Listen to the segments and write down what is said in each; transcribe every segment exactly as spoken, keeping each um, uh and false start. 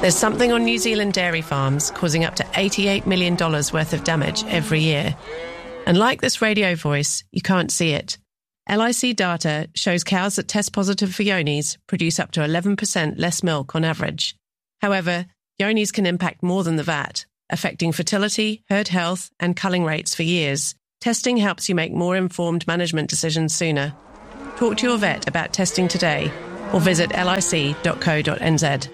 There's something on New Zealand dairy farms causing up to eighty-eight million dollars worth of damage every year. And like this radio voice, you can't see it. L I C data shows cows that test positive for yonis produce up to eleven percent less milk on average. However, yonis can impact more than the V A T, affecting fertility, herd health, and culling rates for years. Testing helps you make more informed management decisions sooner. Talk to your vet about testing today or visit L I C dot co dot n z.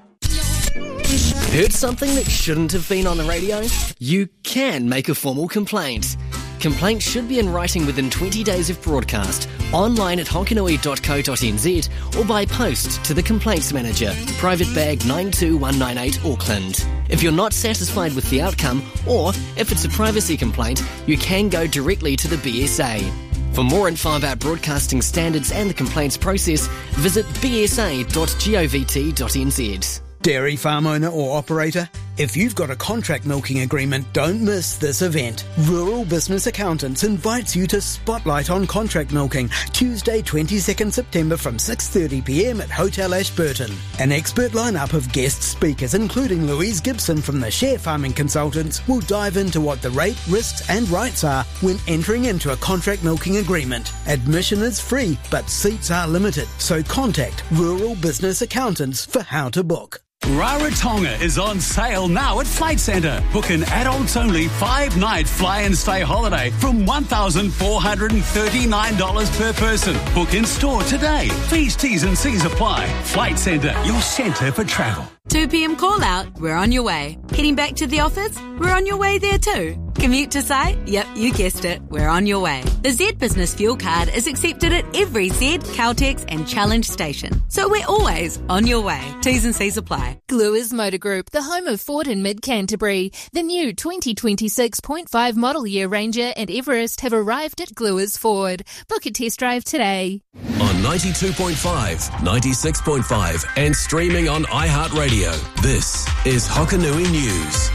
Heard something that shouldn't have been on the radio? You can make a formal complaint. Complaints should be in writing within twenty days of broadcast, online at hokanui dot co dot n z or by post to the Complaints Manager, Private Bag nine two one nine eight Auckland. If you're not satisfied with the outcome, or if it's a privacy complaint, you can go directly to the B S A. For more info about broadcasting standards and the complaints process, visit b s a dot govt dot n z. Dairy farm owner or operator, if you've got a contract milking agreement, don't miss this event. Rural Business Accountants invites you to Spotlight on Contract Milking, Tuesday twenty-second September from six thirty p m at Hotel Ashburton. An expert lineup of guest speakers, including Louise Gibson from the Share Farming Consultants, will dive into what the rate, risks and rights are when entering into a contract milking agreement. Admission is free, but seats are limited, so contact Rural Business Accountants for how to book. Rarotonga is on sale now at Flight Centre. Book an adults-only five-night fly-and-stay holiday from one thousand four hundred thirty-nine dollars per person. Book in store today. Fees, T's and C's apply. Flight Centre, your centre for travel. two p m call out, we're on your way. Heading back to the office, we're on your way there too. Commute to site? Yep, you guessed it, we're on your way. The Z Business Fuel Card is accepted at every Z, Caltex and Challenge station. So we're always on your way. T's and C's apply. Gluers Motor Group, the home of Ford and Mid-Canterbury. The new twenty twenty-six point five model year Ranger and Everest have arrived at Gluers Ford. Book a test drive today. On ninety-two point five, ninety-six point five and streaming on iHeartRadio. This is Hokanui News.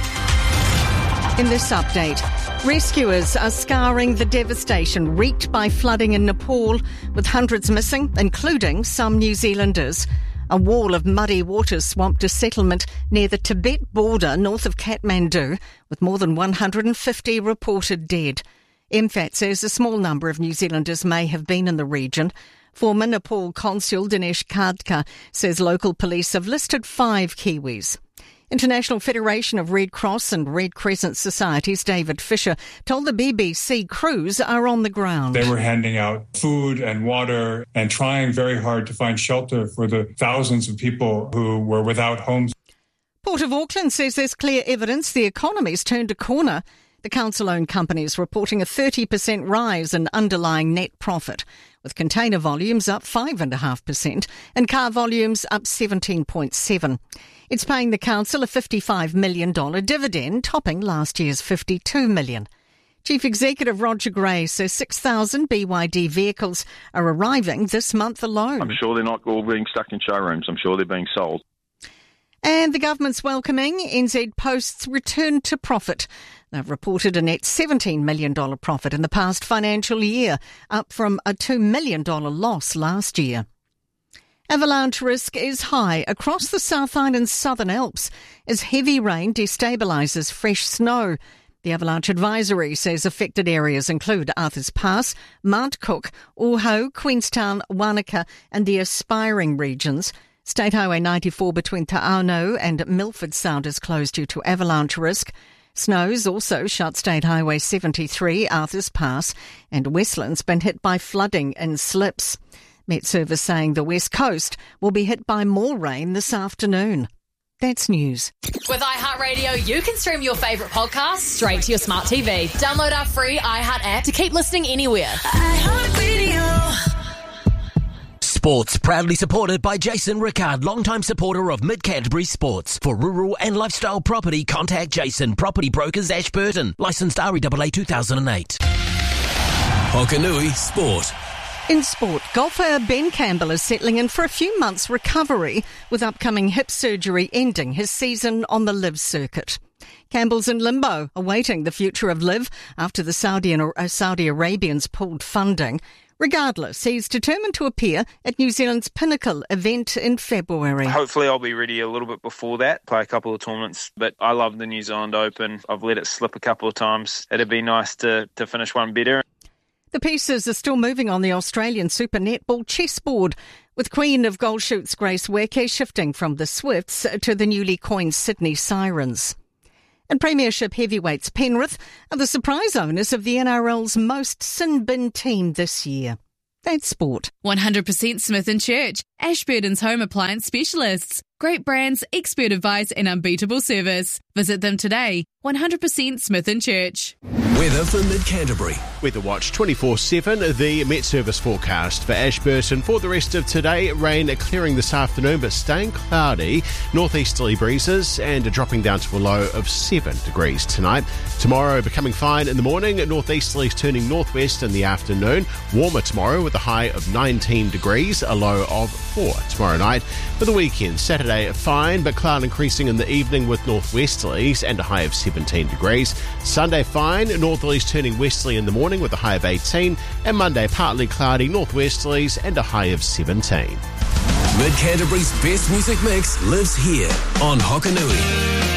In this update, rescuers are scouring the devastation wreaked by flooding in Nepal, with hundreds missing, including some New Zealanders. A wall of muddy water swamped a settlement near the Tibet border north of Kathmandu, with more than one hundred fifty reported dead. M F A T says a small number of New Zealanders may have been in the region. Former Nepal consul Dinesh Khadka says local police have listed five Kiwis. International Federation of Red Cross and Red Crescent Societies David Fisher told the B B C crews are on the ground. They were handing out food and water and trying very hard to find shelter for the thousands of people who were without homes. Port of Auckland says there's clear evidence the economy's turned a corner. The council-owned company is reporting a thirty percent rise in underlying net profit, with container volumes up five point five percent and car volumes up seventeen point seven percent. It's paying the council a fifty-five million dollars dividend, topping last year's fifty-two million dollars. Chief Executive Roger Gray says six thousand B Y D vehicles are arriving this month alone. I'm sure they're not all being stuck in showrooms. I'm sure they're being sold. And the government's welcoming N Z Post's return to profit. They've reported a net seventeen million dollars profit in the past financial year, up from a two million dollars loss last year. Avalanche risk is high across the South Island Southern Alps as heavy rain destabilises fresh snow. The avalanche advisory says affected areas include Arthur's Pass, Mount Cook, Oahu, Queenstown, Wanaka and the Aspiring regions. State Highway ninety-four between Te Auno and Milford Sound is closed due to avalanche risk. Snows also shut State Highway seventy-three, Arthur's Pass, and Westland's been hit by flooding and slips. Met Service saying the West Coast will be hit by more rain this afternoon. That's news. With iHeartRadio, you can stream your favourite podcasts straight to your smart T V. Download our free iHeart app to keep listening anywhere. iHeartRadio. Sports, proudly supported by Jason Rickard, longtime supporter of Mid-Canterbury Sports. For rural and lifestyle property, contact Jason, Property Brokers, Ashburton. Licensed R E A A two thousand eight. Hokanui Sport. In sport, golfer Ben Campbell is settling in for a few months' recovery, with upcoming hip surgery ending his season on the LIV circuit. Campbell's in limbo, awaiting the future of LIV after the Saudi, uh, Saudi Arabians pulled funding. Regardless, he's determined to appear at New Zealand's Pinnacle event in February. Hopefully I'll be ready a little bit before that, play a couple of tournaments, but I love the New Zealand Open. I've let it slip a couple of times. It'd be nice to, to finish one better. The pieces are still moving on the Australian Super Netball chessboard, with Queen of Goldshoots Grace Weke shifting from the Swifts to the newly coined Sydney Sirens. And Premiership heavyweights Penrith are the surprise owners of the N R L's most sin-bin team this year. That's sport. one hundred percent Smith and Church, Ashburton's home appliance specialists. Great brands, expert advice and unbeatable service. Visit them today. one hundred percent Smith and Church. Weather for Mid-Canterbury. Weather Watch twenty-four seven, the Met Service forecast for Ashburton. For the rest of today, rain clearing this afternoon but staying cloudy. Northeasterly breezes and dropping down to a low of seven degrees tonight. Tomorrow becoming fine in the morning. Northeasterlies turning northwest in the afternoon. Warmer tomorrow with a high of nineteen degrees, a low of four tomorrow night. For the weekend, Saturday fine but cloud increasing in the evening with northwesterlies and a high of seventeen degrees. Sunday fine, northerlies turning westerly in the morning with a high of eighteen, and Monday partly cloudy northwesterlies and a high of seventeen. Mid-Canterbury's best music mix lives here on Hokanui.